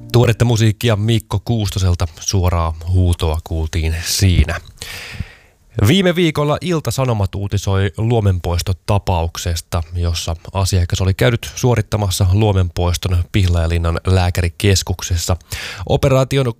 Tuoretta musiikkia Mikko Kuustoselta, suoraa huutoa kuultiin siinä. Viime viikolla Ilta-Sanomat uutisoi luomenpoistotapauksesta, jossa asiakas oli käynyt suorittamassa luomenpoiston Pihlajalinnan lääkärikeskuksessa. Operaation